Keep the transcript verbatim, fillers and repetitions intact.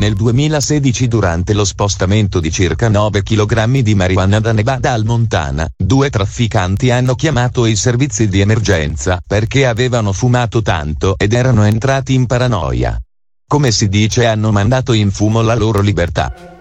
Nel duemilasedici, durante lo spostamento di circa nove chilogrammi di marijuana da Nevada al Montana, due trafficanti hanno chiamato i servizi di emergenza perché avevano fumato tanto ed erano entrati in paranoia. Come si dice, hanno mandato in fumo la loro libertà.